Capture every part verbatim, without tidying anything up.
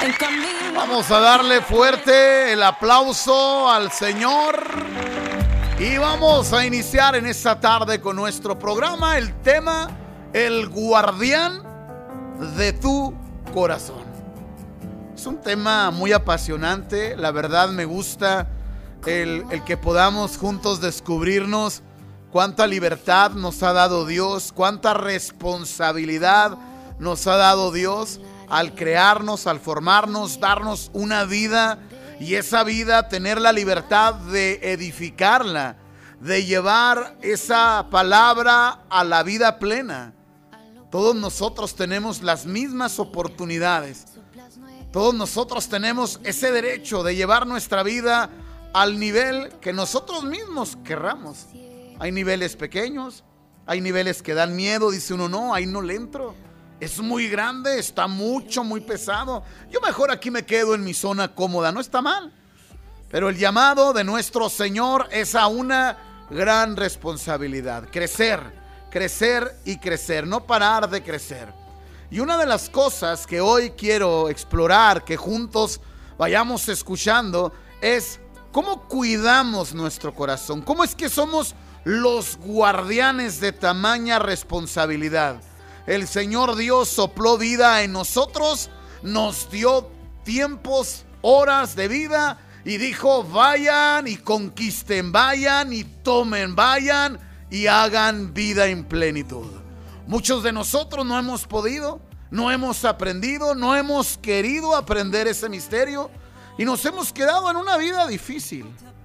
Vamos a darle fuerte el aplauso al Señor y vamos a iniciar en esta tarde con nuestro programa, el tema, el guardián de tu corazón. Es un tema muy apasionante, la verdad me gusta el, el que podamos juntos descubrirnos cuánta libertad nos ha dado Dios, cuánta responsabilidad nos ha dado Dios al crearnos, al formarnos, darnos una vida, y esa vida tener la libertad de edificarla, de llevar esa palabra a la vida plena. Todos nosotros tenemos las mismas oportunidades. Todos nosotros tenemos ese derecho de llevar nuestra vida al nivel que nosotros mismos querramos. Hay niveles pequeños, hay niveles que dan miedo, dice uno, no, ahí no le entro. Es muy grande, está mucho, muy pesado. Yo mejor aquí me quedo en mi zona cómoda, no está mal. Pero el llamado de nuestro Señor es a una gran responsabilidad. Crecer, crecer y crecer, no parar de crecer. Y una de las cosas que hoy quiero explorar, que juntos vayamos escuchando, es cómo cuidamos nuestro corazón. ¿Cómo es que somos los guardianes de tamaña responsabilidad? El Señor Dios sopló vida en nosotros, nos dio tiempos, horas de vida y dijo, vayan y conquisten, vayan y tomen, vayan y hagan vida en plenitud. Muchos de nosotros no hemos podido, no hemos aprendido, no hemos querido aprender ese misterio y nos hemos quedado en una vida difícil.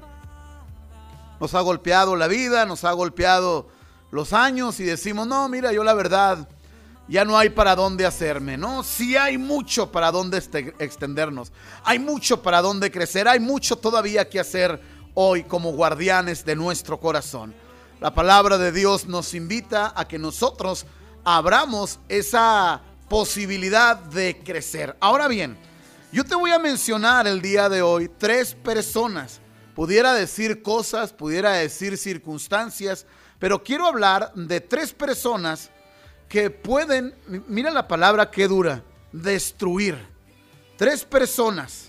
Nos ha golpeado la vida, nos ha golpeado los años y decimos, no, mira, yo la verdad, ya no hay para dónde hacerme, ¿no? Sí hay mucho para dónde este, extendernos, hay mucho para dónde crecer, hay mucho todavía que hacer hoy como guardianes de nuestro corazón. La palabra de Dios nos invita a que nosotros abramos esa posibilidad de crecer. Ahora bien, yo te voy a mencionar el día de hoy tres personas. Pudiera decir cosas, pudiera decir circunstancias, pero quiero hablar de tres personas que pueden, mira la palabra que dura, destruir. Tres personas.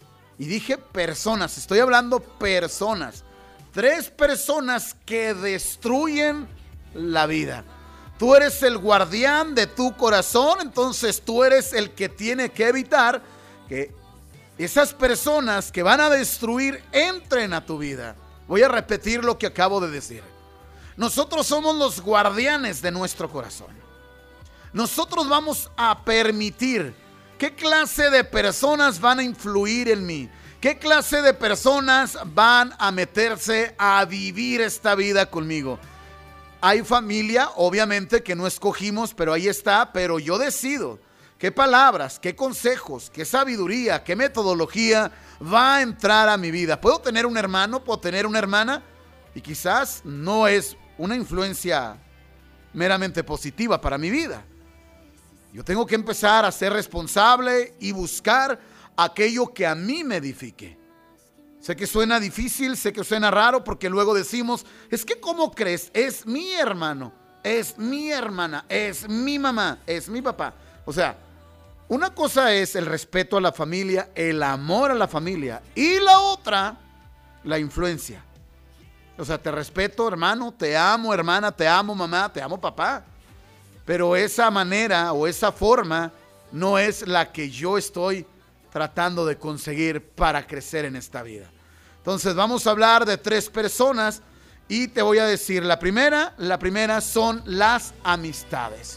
Y dije personas, estoy hablando personas. Tres personas que destruyen la vida. Tú eres el guardián de tu corazón, entonces tú eres el que tiene que evitar que esas personas que van a destruir entren a tu vida. Voy a repetir lo que acabo de decir. Nosotros somos los guardianes de nuestro corazón. Nosotros vamos a permitir qué clase de personas van a influir en mí, qué clase de personas van a meterse a vivir esta vida conmigo. Hay familia, obviamente, que no escogimos, pero ahí está, pero yo decido qué palabras, qué consejos, qué sabiduría, qué metodología va a entrar a mi vida. Puedo tener un hermano, puedo tener una hermana, y quizás no es una influencia meramente positiva para mi vida. Yo tengo que empezar a ser responsable y buscar aquello que a mí me edifique. Sé que suena difícil, sé que suena raro, porque luego decimos, es que ¿cómo crees? Es mi hermano, es mi hermana, es mi mamá, es mi papá. O sea, una cosa es el respeto a la familia, el amor a la familia, y la otra, la influencia. O sea, te respeto, hermano, te amo, hermana, te amo, mamá, te amo, papá. Pero esa manera o esa forma no es la que yo estoy tratando de conseguir para crecer en esta vida. Entonces vamos a hablar de tres personas y te voy a decir, la primera, la primera son las amistades.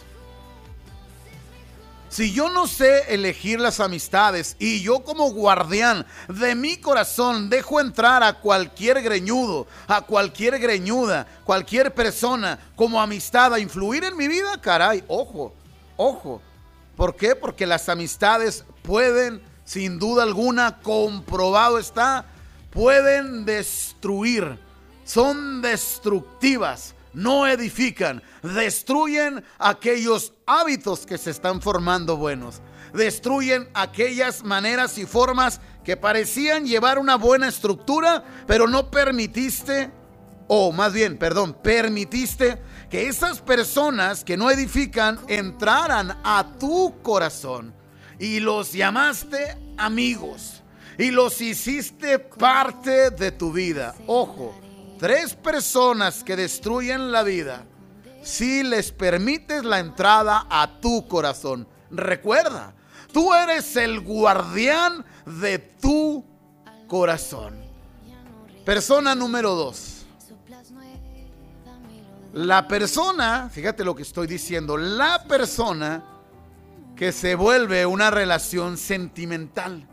Si yo no sé elegir las amistades y yo como guardián de mi corazón dejo entrar a cualquier greñudo, a cualquier greñuda, cualquier persona como amistad a influir en mi vida, caray, ojo, ojo. ¿Por qué? Porque las amistades pueden, sin duda alguna, comprobado está, pueden destruir, son destructivas. No edifican, destruyen aquellos hábitos que se están formando buenos, destruyen aquellas maneras y formas que parecían llevar una buena estructura, pero no permitiste, o más bien, perdón, permitiste que esas personas que no edifican entraran a tu corazón y los llamaste amigos y los hiciste parte de tu vida. Ojo, tres personas que destruyen la vida si les permites la entrada a tu corazón. Recuerda, tú eres el guardián de tu corazón. Persona número dos. La persona, fíjate lo que estoy diciendo, la persona que se vuelve una relación sentimental.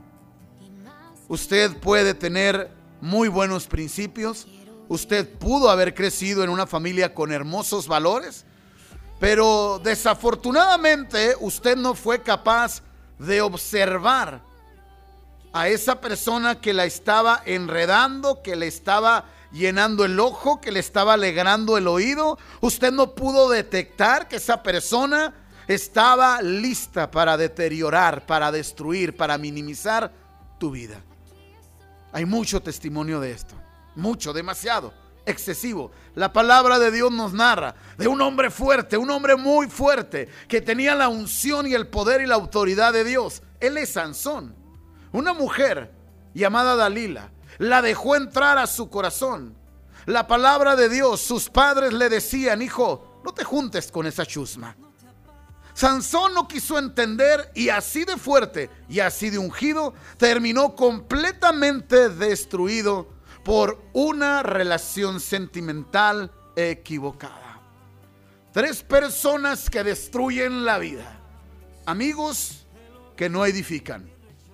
Usted puede tener muy buenos principios, usted pudo haber crecido en una familia con hermosos valores, pero desafortunadamente usted no fue capaz de observar a esa persona que la estaba enredando, que le estaba llenando el ojo, que le estaba alegrando el oído. Usted no pudo detectar que esa persona estaba lista para deteriorar, para destruir, para minimizar tu vida. Hay mucho testimonio de esto, mucho, demasiado, excesivo. La palabra de Dios nos narra de un hombre fuerte, un hombre muy fuerte, que tenía la unción y el poder y la autoridad de Dios. Él es Sansón. Una mujer llamada Dalila la dejó entrar a su corazón. La palabra de Dios, sus padres le decían: hijo, no te juntes con esa chusma. Sansón no quiso entender, y así de fuerte y así de ungido terminó completamente destruido por una relación sentimental equivocada. Tres personas que destruyen la vida. Amigos que no edifican.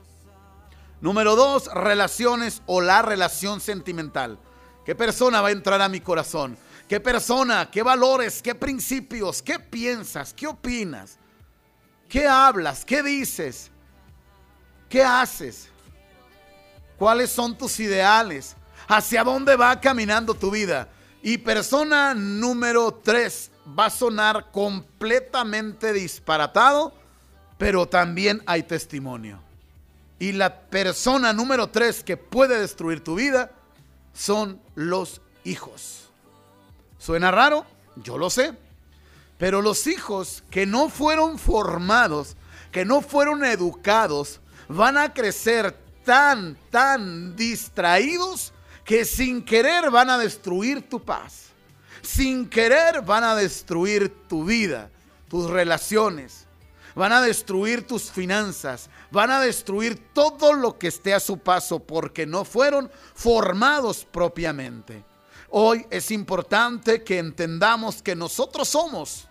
Número dos, relaciones o la relación sentimental. ¿Qué persona va a entrar a mi corazón? ¿Qué persona? ¿Qué valores? ¿Qué principios? ¿Qué piensas? ¿Qué opinas? ¿Qué hablas? ¿Qué dices? ¿Qué haces? ¿Cuáles son tus ideales? ¿Hacia dónde va caminando tu vida? Y persona número tres, va a sonar completamente disparatado, pero también hay testimonio. Y la persona número tres que puede destruir tu vida son los hijos. ¿Suena raro? Yo lo sé. Pero los hijos que no fueron formados, que no fueron educados, van a crecer tan, tan distraídos que sin querer van a destruir tu paz. Sin querer van a destruir tu vida, tus relaciones. Van a destruir tus finanzas, van a destruir todo lo que esté a su paso porque no fueron formados propiamente. Hoy es importante que entendamos que nosotros somos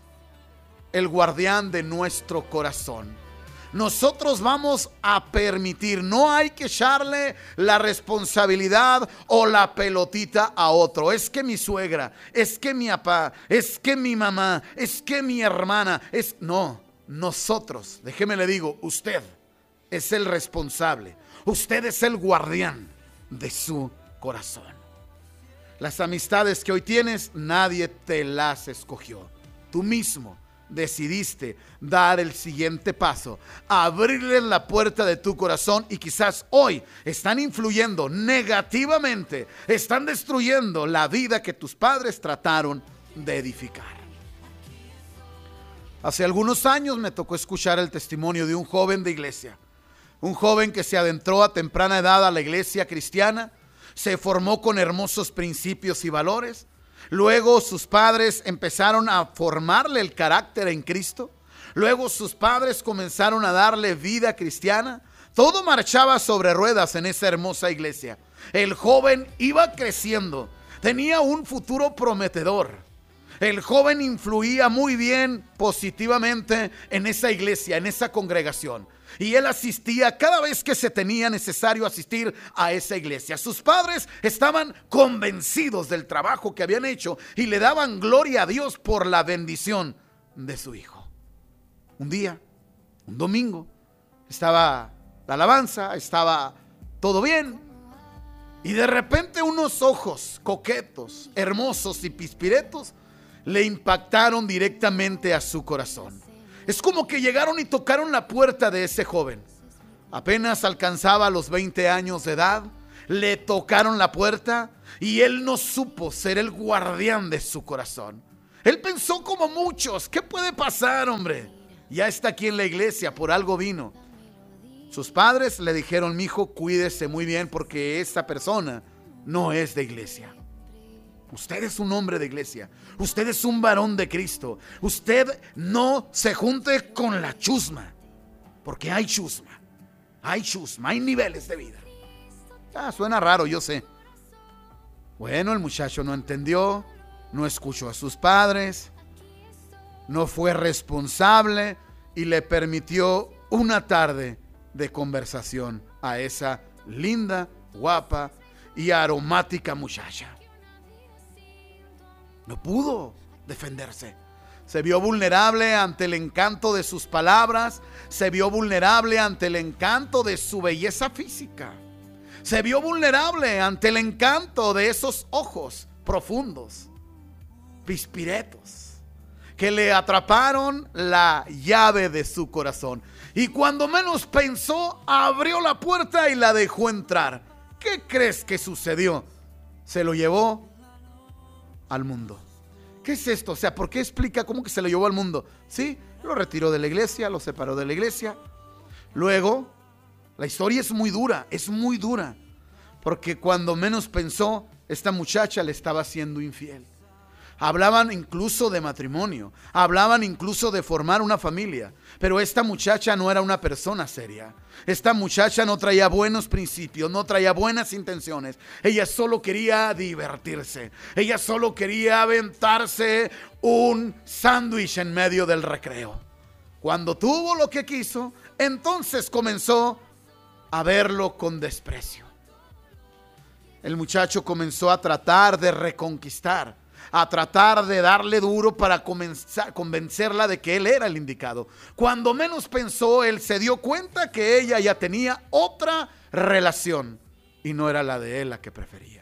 el guardián de nuestro corazón. Nosotros vamos a permitir, no hay que echarle la responsabilidad o la pelotita a otro. Es que mi suegra, es que mi papá, es que mi mamá, es que mi hermana, es no. Nosotros, déjeme le digo, usted es el responsable. Usted es el guardián de su corazón. Las amistades que hoy tienes, nadie te las escogió. Tú mismo decidiste dar el siguiente paso, abrirles la puerta de tu corazón, y quizás hoy están influyendo negativamente, están destruyendo la vida que tus padres trataron de edificar. Hace algunos años me tocó escuchar el testimonio de un joven de iglesia, un joven que se adentró a temprana edad a la iglesia cristiana, se formó con hermosos principios y valores. Luego sus padres empezaron a formarle el carácter en Cristo. Luego sus padres comenzaron a darle vida cristiana. Todo marchaba sobre ruedas en esa hermosa iglesia. El joven iba creciendo, tenía un futuro prometedor. El joven influía muy bien, positivamente en esa iglesia, en esa congregación. Y él asistía cada vez que se tenía necesario asistir a esa iglesia. Sus padres estaban convencidos del trabajo que habían hecho y le daban gloria a Dios por la bendición de su hijo. Un día, un domingo, estaba la alabanza, estaba todo bien. Y de repente unos ojos coquetos, hermosos y pispiretos le impactaron directamente a su corazón. Es como que llegaron y tocaron la puerta de ese joven. Apenas alcanzaba los veinte años de edad, le tocaron la puerta y él no supo ser el guardián de su corazón. Él pensó como muchos: ¿qué puede pasar, hombre? Ya está aquí en la iglesia, por algo vino. Sus padres le dijeron: mijo, cuídese muy bien porque esta persona no es de iglesia. Usted es un hombre de iglesia. Usted es un varón de Cristo. Usted no se junte con la chusma, porque hay chusma. Hay chusma, hay niveles de vida. Ah, suena raro, yo sé. Bueno, el muchacho no entendió, no escuchó a sus padres, no fue responsable y le permitió una tarde de conversación a esa linda, guapa y aromática muchacha. No pudo defenderse. Se vio vulnerable ante el encanto de sus palabras. Se vio vulnerable ante el encanto de su belleza física. Se vio vulnerable ante el encanto de esos ojos profundos, pispiretos, que le atraparon la llave de su corazón. Y cuando menos pensó, abrió la puerta y la dejó entrar. ¿Qué crees que sucedió? Se lo llevó al mundo. ¿Qué es esto? O sea, ¿por qué explica cómo que se lo llevó al mundo? Sí, lo retiró de la iglesia, lo separó de la iglesia. Luego, la historia es muy dura, es muy dura. Porque cuando menos pensó, esta muchacha le estaba siendo infiel. Hablaban incluso de matrimonio, hablaban incluso de formar una familia, pero esta muchacha no era una persona seria. Esta muchacha no traía buenos principios, no traía buenas intenciones. Ella solo quería divertirse, ella solo quería aventarse un sándwich en medio del recreo. Cuando tuvo lo que quiso, entonces comenzó a verlo con desprecio. El muchacho comenzó a tratar de reconquistar, a tratar de darle duro para comenzar, convencerla de que él era el indicado. Cuando menos pensó, él se dio cuenta que ella ya tenía otra relación y no era la de él la que prefería.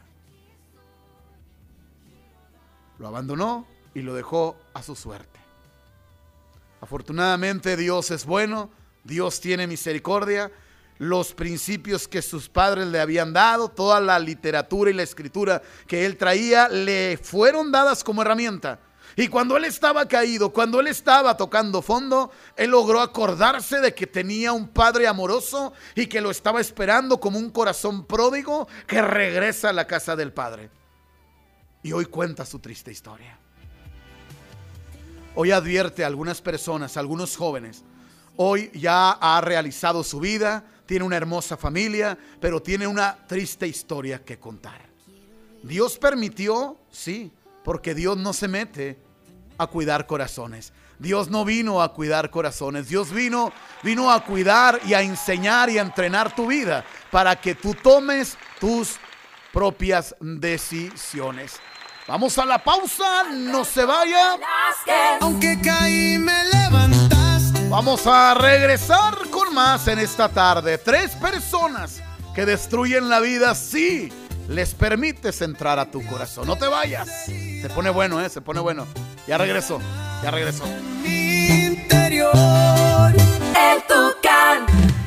Lo abandonó y lo dejó a su suerte. Afortunadamente Dios es bueno, Dios tiene misericordia. Los principios que sus padres le habían dado, toda la literatura y la escritura que él traía, le fueron dadas como herramienta. Y cuando él estaba caído, cuando él estaba tocando fondo, él logró acordarse de que tenía un padre amoroso y que lo estaba esperando como un corazón pródigo que regresa a la casa del padre. Y hoy cuenta su triste historia. Hoy advierte a algunas personas, a algunos jóvenes. Hoy ya ha realizado su vida, tiene una hermosa familia, pero tiene una triste historia que contar. Dios permitió, sí, porque Dios no se mete a cuidar corazones. Dios no vino a cuidar corazones. Dios vino, vino a cuidar y a enseñar y a entrenar tu vida para que tú tomes tus propias decisiones. Vamos a la pausa, no se vaya. Aunque caí me levantaste. Vamos a regresar con más en esta tarde. Tres personas que destruyen la vida si les permites entrar a tu corazón. No te vayas. Se pone bueno, ¿eh? Se pone bueno. Ya regresó, ya regresó. Mi interior, el Tucán.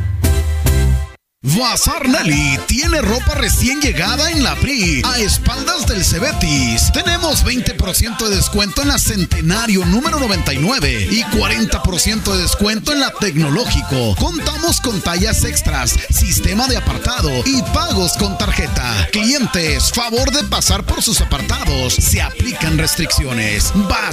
Bazar Nelly tiene ropa recién llegada en la P R I a espaldas del Cebetis. Tenemos veinte por ciento de descuento en la Centenario número noventa y nueve y cuarenta por ciento de descuento en la Tecnológico. Contamos con tallas extras, sistema de apartado y pagos con tarjeta. Clientes, favor de pasar por sus apartados. Se aplican restricciones.